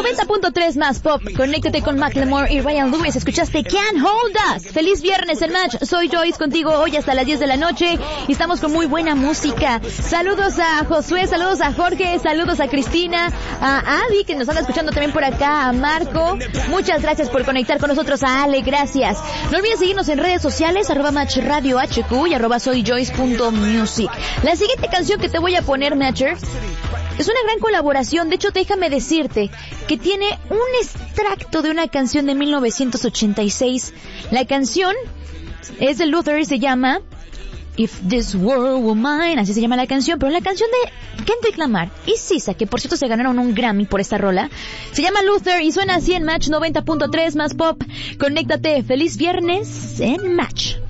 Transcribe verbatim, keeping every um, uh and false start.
noventa punto tres más pop. Conéctate con Macklemore y Ryan Lewis. Escuchaste Can't Hold Us. Feliz viernes en Match. Soy Joyce contigo hoy hasta las diez de la noche. Y estamos con muy buena música. Saludos a Josué, saludos a Jorge, saludos a Cristina, a Adi, que nos anda escuchando también por acá, a Marco. Muchas gracias por conectar con nosotros, a Ale, gracias. No olvides seguirnos en redes sociales, arroba Match Radio H Q y arroba soy Joyce punto music. La siguiente canción que te voy a poner, Matcher, es una gran colaboración. De hecho, déjame decirte que tiene un extracto de una canción de mil novecientos ochenta y seis. La canción es de Luther y se llama If This World Were Mine, así se llama la canción, pero la canción de Kendrick Lamar y Sisa, que por cierto se ganaron un Grammy por esta rola, se llama Luther y suena así en Match noventa punto tres más pop. Conéctate, feliz viernes en Match.